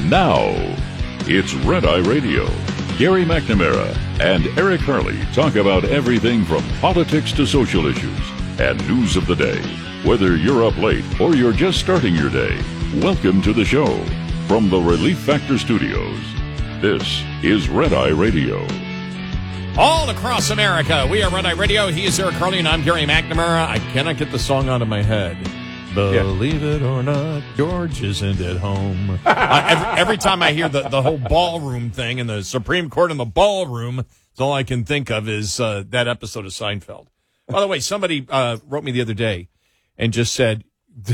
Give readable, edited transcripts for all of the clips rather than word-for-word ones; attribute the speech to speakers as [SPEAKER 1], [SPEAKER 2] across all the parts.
[SPEAKER 1] Now, it's Red Eye Radio. Gary McNamara and Eric Harley talk about everything from politics to social issues and news of the day. Whether you're up late or you're just starting your day, welcome to the show. From the Relief Factor Studios, this is Red Eye Radio.
[SPEAKER 2] All across America, we are Red Eye Radio. He is Eric Harley, and I'm Gary McNamara. I cannot get the song out of my head. Believe it or not, George isn't at home. Every time I hear the whole ballroom thing and the Supreme Court in the ballroom, it's all I can think of is that episode of Seinfeld. By the way, somebody wrote me the other day and just said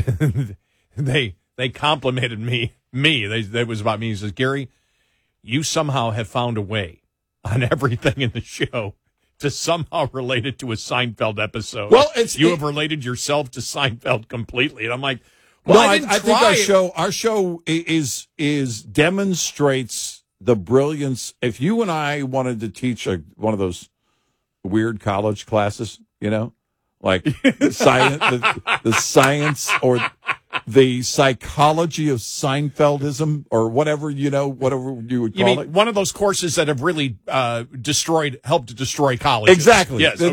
[SPEAKER 2] they complimented me. That was about me. He says, Gary, you somehow have found a way on everything in the show to somehow relate it to a Seinfeld episode.
[SPEAKER 3] Well,
[SPEAKER 2] you have related yourself to Seinfeld completely, and I'm like, well,
[SPEAKER 3] no,
[SPEAKER 2] I
[SPEAKER 3] think our show is demonstrates the brilliance. If you and I wanted to teach one of those weird college classes, like the science or the psychology of Seinfeldism or whatever whatever you would call it.
[SPEAKER 2] One of those courses that have really helped to destroy college.
[SPEAKER 3] Exactly.
[SPEAKER 2] Yes.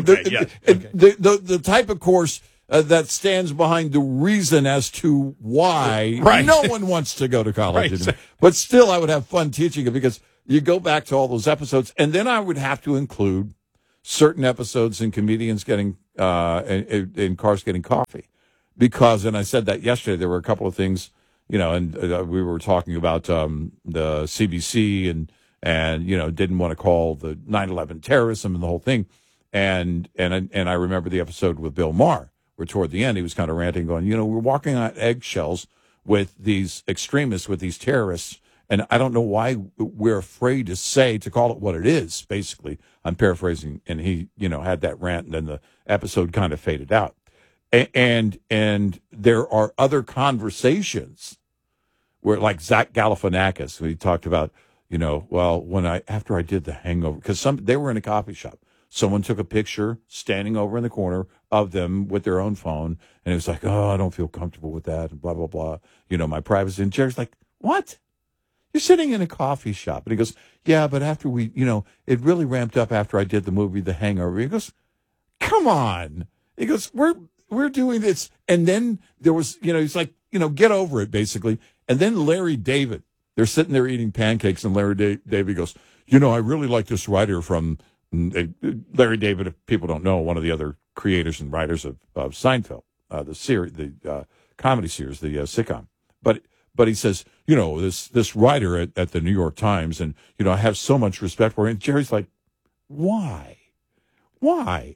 [SPEAKER 3] The type of course that stands behind the reason as to why no one wants to go to college anymore. But still, I would have fun teaching it because you go back to all those episodes, and then I would have to include certain episodes in comedians getting in cars getting coffee. Because, and I said that yesterday, there were a couple of things, and we were talking about the CBC and didn't want to call the 9/11 terrorism and the whole thing. And I remember the episode with Bill Maher, where toward the end he was kind of ranting, going, we're walking on eggshells with these extremists, with these terrorists, and I don't know why we're afraid to call it what it is, basically. I'm paraphrasing, and he, had that rant, and then the episode kind of faded out. And there are other conversations where, like Zach Galifianakis, he talked about, after I did The Hangover, because they were in a coffee shop. Someone took a picture standing over in the corner of them with their own phone, and it was like, oh, I don't feel comfortable with that, and blah, blah, blah. My privacy. And Jerry's like, what? You're sitting in a coffee shop. And he goes, yeah, but after we, it really ramped up after I did the movie The Hangover. He goes, come on. He goes, we're doing this. And then there was, he's like, get over it, basically. And then Larry David, they're sitting there eating pancakes, and Larry David goes, I really like this writer from Larry David, if people don't know, one of the other creators and writers of Seinfeld, the series, the comedy series, the sitcom. But he says, this writer at the New York Times, and, I have so much respect for him. And Jerry's like, why? Why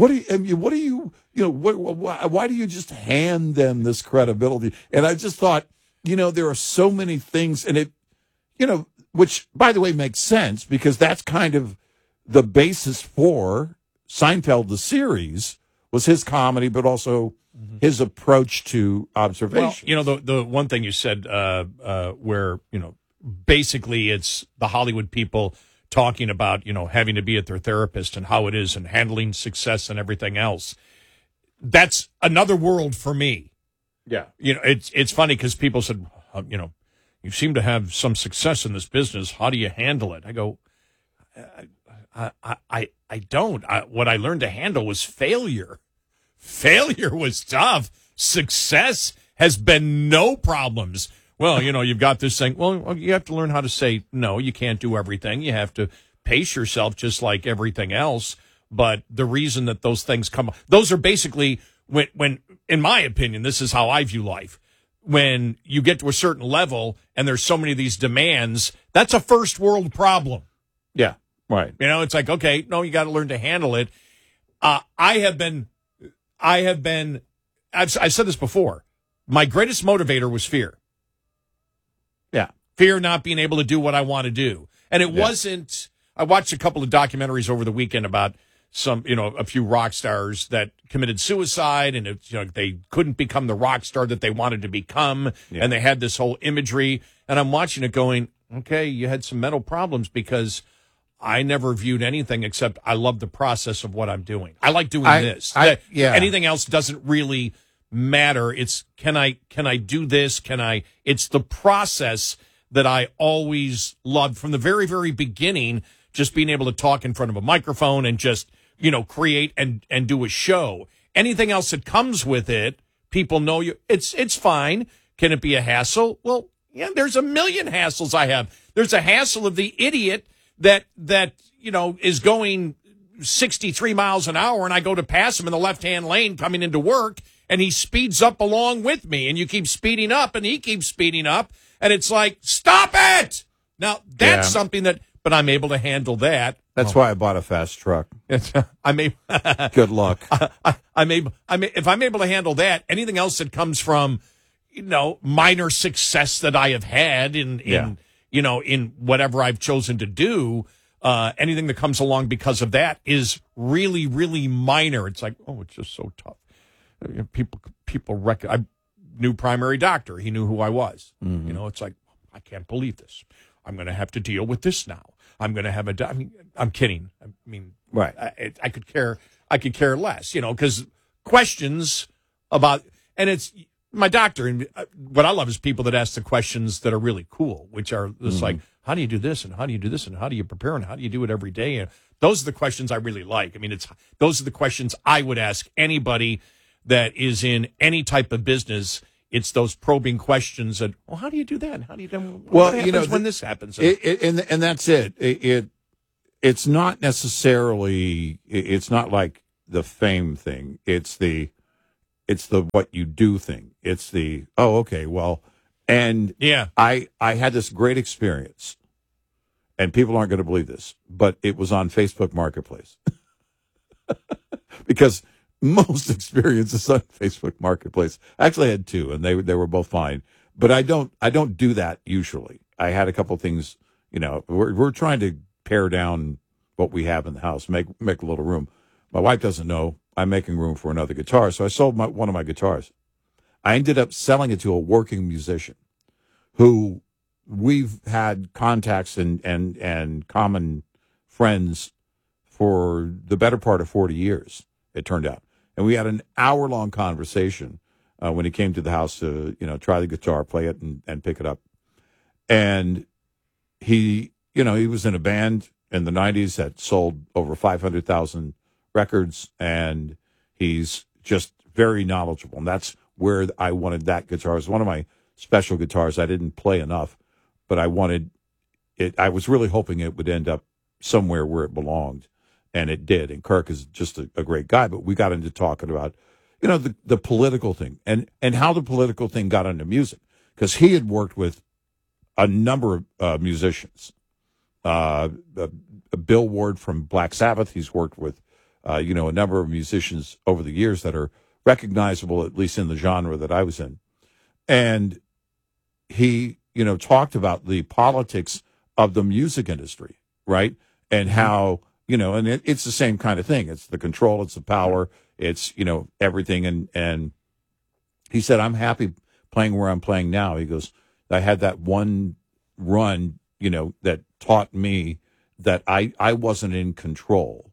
[SPEAKER 3] do you just hand them this credibility? And I just thought, there are so many things, and it, which, by the way, makes sense, because that's kind of the basis for Seinfeld, the series, was his comedy, but also his approach to observation.
[SPEAKER 2] Well, the one thing you said where, basically it's the Hollywood people talking about, having to be at their therapist and how it is and handling success and everything else. That's another world for me.
[SPEAKER 3] Yeah.
[SPEAKER 2] It's funny because people said, you seem to have some success in this business. How do you handle it? I go, I don't. What I learned to handle was failure. Failure was tough. Success has been no problems. Well, you've got this thing. Well, you have to learn how to say, no, you can't do everything. You have to pace yourself just like everything else. But the reason that those things come, those are basically when, in my opinion, this is how I view life. When you get to a certain level and there's so many of these demands, that's a first world problem.
[SPEAKER 3] Yeah, right.
[SPEAKER 2] It's like, okay, no, you got to learn to handle it. I've said this before. My greatest motivator was fear.
[SPEAKER 3] Yeah.
[SPEAKER 2] Fear not being able to do what I want to do. And it wasn't, I watched a couple of documentaries over the weekend about a few rock stars that committed suicide, and they couldn't become the rock star that they wanted to become. Yeah. And they had this whole imagery, and I'm watching it going, okay, you had some mental problems, because I never viewed anything except I love the process of what I'm doing. I like doing this. Anything else doesn't really matter. It's can I do this? It's the process that I always loved from the very, very beginning, just being able to talk in front of a microphone and just, create and do a show. Anything else that comes with it, people know you. It's fine. Can it be a hassle? Well, yeah, there's a million hassles I have. There's a hassle of the idiot that is going 63 miles an hour, and I go to pass him in the left-hand lane coming into work, and he speeds up along with me, and you keep speeding up, and he keeps speeding up, and it's like, stop it! Now, that's something but I'm able to handle that.
[SPEAKER 3] That's why I bought a fast truck. Good luck.
[SPEAKER 2] If I'm able to handle that, anything else that comes from, minor success that I have had in whatever I've chosen to do, anything that comes along because of that is really, really minor. It's like, it's just so tough. People I knew primary doctor. He knew who I was.
[SPEAKER 3] Mm-hmm.
[SPEAKER 2] It's like, I can't believe this. I'm going to have to deal with this now. I'm going to have I'm kidding.
[SPEAKER 3] Right.
[SPEAKER 2] I could care less, because questions about, and it's my doctor. And what I love is people that ask the questions that are really cool, which are just like, how do you do this? And how do you do this? And how do you prepare? And how do you do it every day? And those are the questions I really like. Those are the questions I would ask anybody that is in any type of business. It's those probing questions that, how do you do that? And how do you do what happens when this happens?
[SPEAKER 3] And that's it. It's not necessarily, it's not like the fame thing. It's the what you do thing. It's the, and
[SPEAKER 2] yeah,
[SPEAKER 3] I had this great experience, and people aren't going to believe this, but it was on Facebook Marketplace. Because most experiences on Facebook Marketplace. Actually, I had two, and they were both fine. But I don't do that usually. I had a couple things. We're trying to pare down what we have in the house, make a little room. My wife doesn't know I'm making room for another guitar, so I sold one of my guitars. I ended up selling it to a working musician who we've had contacts and common friends for the better part of 40 years, it turned out. And we had an hour-long conversation when he came to the house to, try the guitar, play it, and pick it up. And he was in a band in the 90s that sold over 500,000 records, and he's just very knowledgeable. And that's where I wanted that guitar. It was one of my special guitars. I didn't play enough, but I wanted it. I was really hoping it would end up somewhere where it belonged. And it did. And Kirk is just a great guy. But we got into talking about, the political thing and how the political thing got into music. Because he had worked with a number of musicians. Bill Ward from Black Sabbath. He's worked with, a number of musicians over the years that are recognizable, at least in the genre that I was in. And he, talked about the politics of the music industry, right? And how... and it's the same kind of thing. It's the control, it's the power, it's, everything. And he said, I'm happy playing where I'm playing now. He goes, I had that one run, that taught me that I wasn't in control.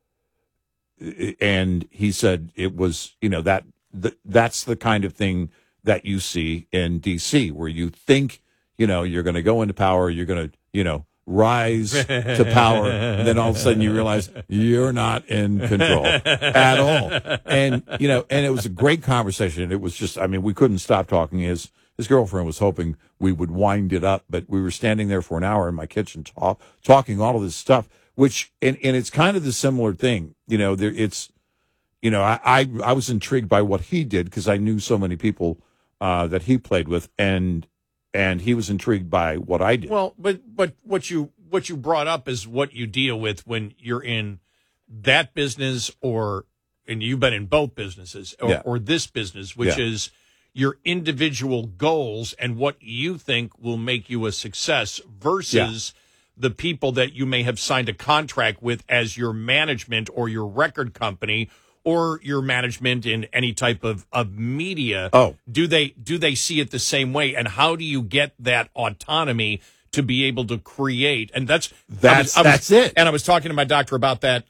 [SPEAKER 3] And he said it was, that's the kind of thing that you see in D.C., where you think, you're going to go into power, you're going to, rise to power, and then all of a sudden you realize you're not in control at all. And and it was a great conversation. It was just, we couldn't stop talking. His girlfriend was hoping we would wind it up, but we were standing there for an hour in my kitchen talking all of this stuff, which and it's kind of the similar thing. It's I was intrigued by what he did because I knew so many people that he played with, and he was intrigued by what I did.
[SPEAKER 2] Well, but what you brought up is what you deal with when you're in that business, and you've been in both businesses, or this business, which is your individual goals and what you think will make you a success versus the people that you may have signed a contract with as your management or your record company or your management in any type of media. Do they see it the same way? And how do you get that autonomy to be able to create? And that's it. And I was talking to my doctor about that,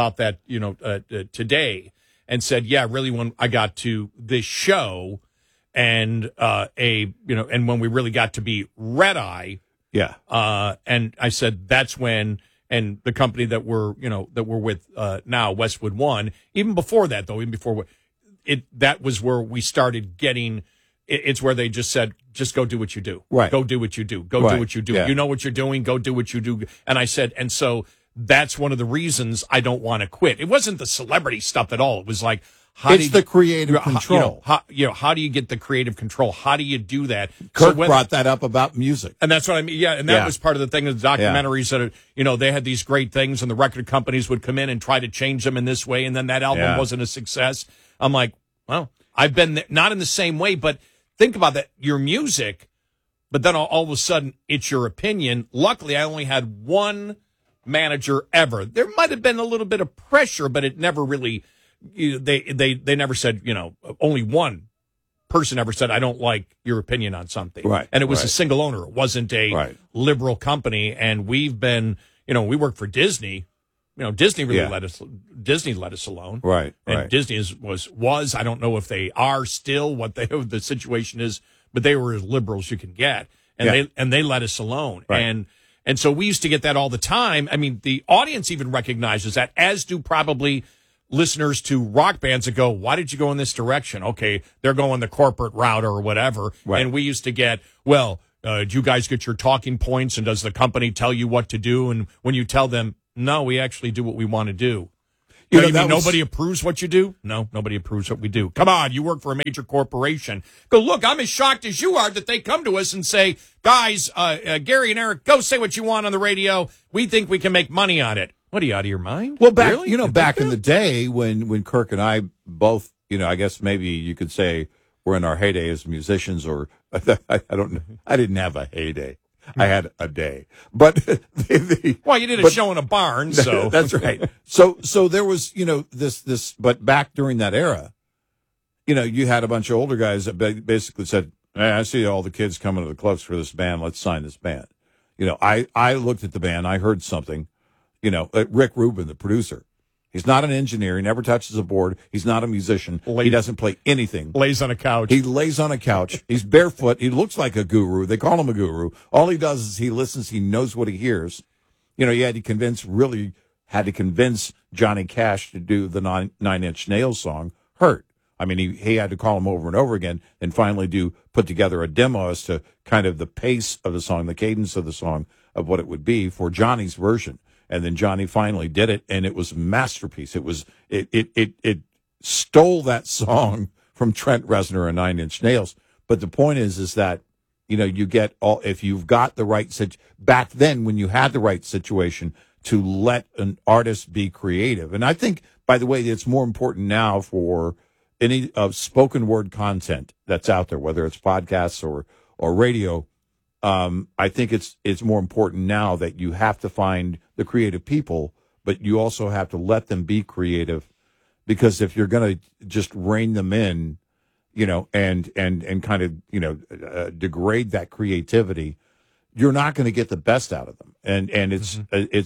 [SPEAKER 2] today, and said, really, when I got to this show and and when we really got to be Red Eye, and I said that's when, and the company that we're with now, Westwood One, even before that though, that was where we started getting. It's where they just said, just go do what you do.
[SPEAKER 3] Right.
[SPEAKER 2] Go do what you do. Go do what you do.
[SPEAKER 3] Yeah.
[SPEAKER 2] You know what you're doing. Go do what you do. And I said, and so that's one of the reasons I don't want to quit. It wasn't the celebrity stuff at all. It was like,
[SPEAKER 3] it's the creative control.
[SPEAKER 2] How do you get the creative control? How do you do that?
[SPEAKER 3] Kirk brought that up about music.
[SPEAKER 2] And that's what I mean. Yeah. And that was part of the thing of the documentaries that, they had these great things and the record companies would come in and try to change them in this way. And then that album wasn't a success. I'm like, well, I've been there, not in the same way, but think about that. Your music, but then all of a sudden it's your opinion. Luckily, I only had one manager ever. There might have been a little bit of pressure, but it never really, they never said, only one person ever said, I don't like your opinion on something.
[SPEAKER 3] Right.
[SPEAKER 2] And it was a single owner. It wasn't a liberal company. And we've been, we work for Disney. Disney really let us alone.
[SPEAKER 3] Right.
[SPEAKER 2] And Disney was, I don't know if they are still what the situation is, but they were as liberal as you can get. And they let us alone.
[SPEAKER 3] Right.
[SPEAKER 2] And so we used to get that all the time. I mean, the audience even recognizes that, as do probably listeners to rock bands that go, why did you go in this direction? Okay, they're going the corporate route or whatever.
[SPEAKER 3] Right.
[SPEAKER 2] And we used to get, do you guys get your talking points and does the company tell you what to do? And when you tell them, no, we actually do what we want to do. You mean nobody approves what you do? No, nobody approves what we do. Come on, you work for a major corporation. Go, look, I'm as shocked as you are that they come to us and say, guys, Gary and Eric, go say what you want on the radio. We think we can make money on it. What, are you out of your mind?
[SPEAKER 3] Well, back in the day when Kirk and I both, I guess maybe you could say we're in our heyday as musicians, or I don't know. I didn't have a heyday. I had a day, but
[SPEAKER 2] you did a show in a barn, so
[SPEAKER 3] that's right. So there was, this, but back during that era, you had a bunch of older guys that basically said, hey, I see all the kids coming to the clubs for this band. Let's sign this band. I looked at the band. I heard something, Rick Rubin, the producer. He's not an engineer. He never touches a board. He's not a musician. He doesn't play anything.
[SPEAKER 2] Lays on a couch.
[SPEAKER 3] He lays on a couch. He's barefoot. He looks like a guru. They call him a guru. All he does is he listens. He knows what he hears. He had to convince Johnny Cash to do the Nine Inch Nails song, Hurt. I mean, he had to call him over and over again and finally put together a demo as to kind of the pace of the song, the cadence of the song, of what it would be for Johnny's version. And then Johnny finally did it, and it was a masterpiece. It stole that song from Trent Reznor and Nine Inch Nails. But the point is that, you get if you've got the right back then when you had the right situation to let an artist be creative. And I think, by the way, it's more important now for any spoken word content that's out there, whether it's podcasts or radio. I think it's more important now that you have to find the creative people, but you also have to let them be creative, because if you're going to just rein them in, and kind of, degrade that creativity, you're not going to get the best out of them. And it's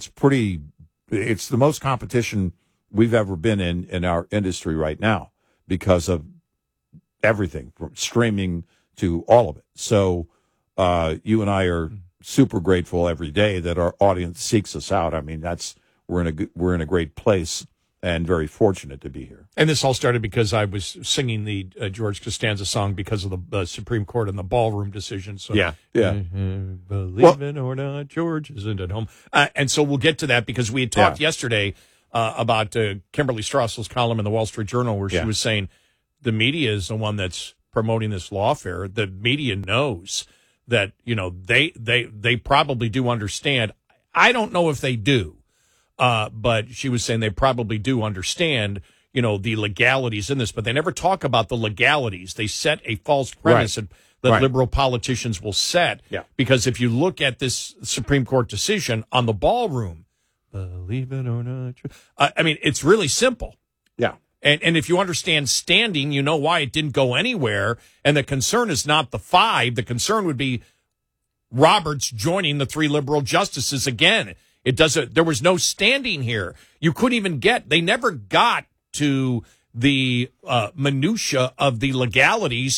[SPEAKER 3] it's the most competition we've ever been in our industry right now, because of everything from streaming to all of it. So, you and I are super grateful every day that our audience seeks us out. I mean, we're in a great place and very fortunate to be here.
[SPEAKER 2] And this all started because I was singing the George Costanza song because of the Supreme Court and the ballroom decision. So
[SPEAKER 3] yeah.
[SPEAKER 2] Believe it or not, George isn't at home. And so we'll get to that, because we had talked yesterday about Kimberly Strassel's column in the Wall Street Journal, where she was saying the media is the one that's promoting this lawfare. The media knows that, they probably do understand. I don't know if they do, but she was saying they probably do understand, the legalities in this, but they never talk about the legalities. They set a false premise that liberal politicians will set.
[SPEAKER 3] Yeah.
[SPEAKER 2] Because if you look at this Supreme Court decision on the ballroom, believe it or not, I mean, it's really simple.
[SPEAKER 3] Yeah.
[SPEAKER 2] And if you understand standing, you know why it didn't go anywhere. And the concern is not the 5. The concern would be Roberts joining the 3 liberal justices again. There was no standing here. You couldn't even they never got to the minutia of the legalities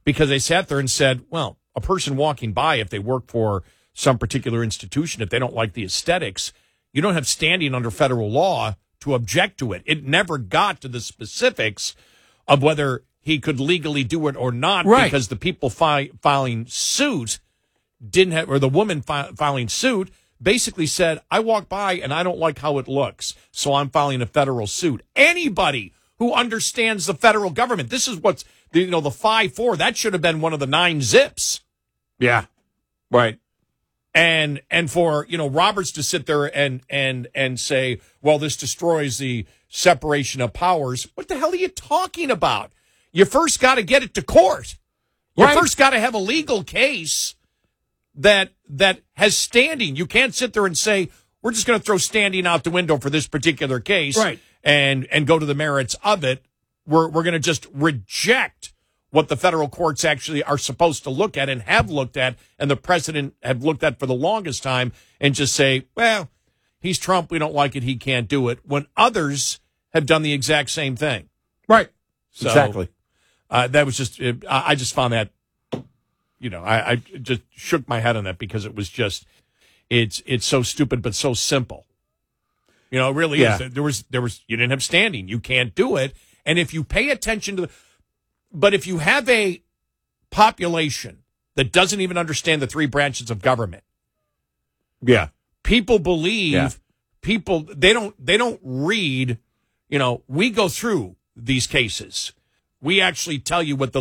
[SPEAKER 2] because they sat there and said, well, a person walking by, if they work for some particular institution, if they don't like the aesthetics, you don't have standing under federal law to object to it. It never got to the specifics of whether he could legally do it or not, because the people filing suit didn't have, or the woman filing suit basically said, I walk by and I don't like how it looks, so I'm filing a federal suit. Anybody who understands the federal government, this is what's, the 5-4, that should have been one of the 9 zips.
[SPEAKER 3] Yeah. Right.
[SPEAKER 2] And for, Roberts to sit there and say, well, this destroys the separation of powers. What the hell are you talking about? You first got to get it to court. You first got to have a legal case that has standing. You can't sit there and say, we're just going to throw standing out the window for this particular case and go to the merits of it. We're going to just reject what the federal courts actually are supposed to look at and have looked at, and the president have looked at for the longest time, and just say, well, he's Trump, we don't like it, he can't do it, when others have done the exact same thing.
[SPEAKER 3] Right.
[SPEAKER 2] So,
[SPEAKER 3] exactly.
[SPEAKER 2] That was just, I just found that, I just shook my head on that, because it was just, it's so stupid but so simple. It really is. There was you didn't have standing. You can't do it. And if you pay attention to but if you have a population that doesn't even understand the 3 branches of government, people believe people, they don't read, we go through these cases. We actually tell you what the